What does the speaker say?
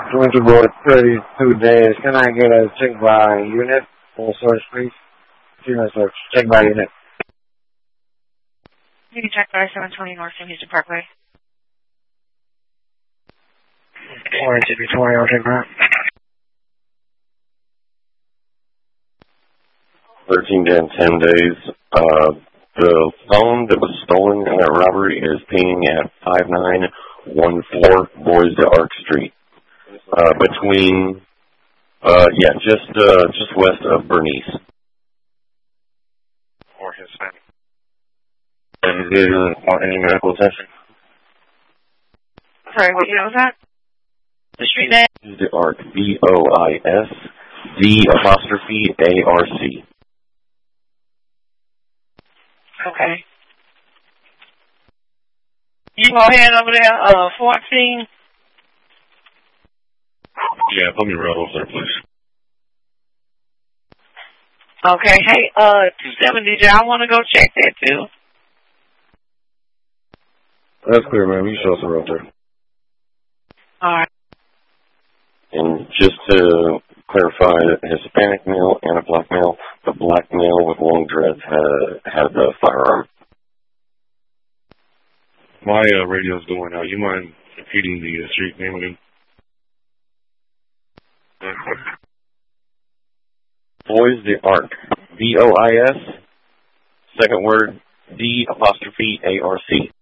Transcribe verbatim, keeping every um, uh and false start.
twenty board thirty-two days. Can I get a check by unit? Full source, please. Unit search. Check by unit. You can check by seven twenty North San Houston Parkway. twenty to be twenty, I'll check that. thirteen to ten days. Uh, the phone that was stolen in that robbery is pinging at five nine one four Boys to Arc Street. Uh, between, uh, yeah, just, uh, just west of Bernice. Or Hispanic. And is there any medical attention? Sorry, what unit was that? The street name? Boys to Arc, B O I S D apostrophe A R C. Okay. You go ahead over there, uh, fourteen. Yeah, put me right over there, please. Okay, hey, uh, two seventy, y'all want to go check that too? That's clear, man. You show us around there. Alright. And just to clarify, Hispanic male and a black male. The black male with long dreads had, had the firearm. My uh, radio's going out. You mind repeating the uh, street name again? Boys the Arc. B O I S. Second word, D apostrophe A R C.